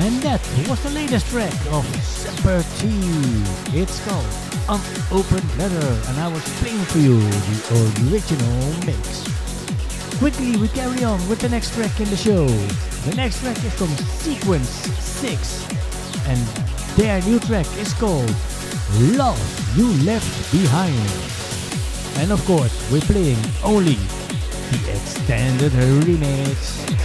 And that was the latest track of Semper T. It's called Unopened Letter, and I was playing for you the original mix. Quickly, we carry on with the next track in the show. The next track is from Sequence 6, and their new track is called Love You Left Behind. And of course, we're playing only the extended remix.